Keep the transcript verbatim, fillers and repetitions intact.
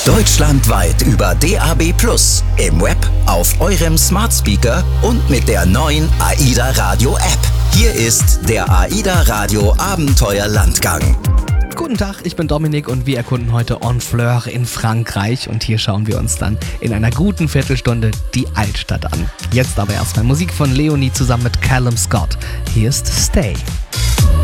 Deutschlandweit über D A B plus, im Web, auf eurem Smart Speaker und mit der neuen AIDA Radio App. Hier ist der AIDA Radio Abenteuerlandgang. Guten Tag, ich bin Dominik und wir erkunden heute Honfleur in Frankreich und hier schauen wir uns dann in einer guten Viertelstunde die Altstadt an. Jetzt aber erstmal Musik von Leonie zusammen mit Callum Scott. Hier ist Stay.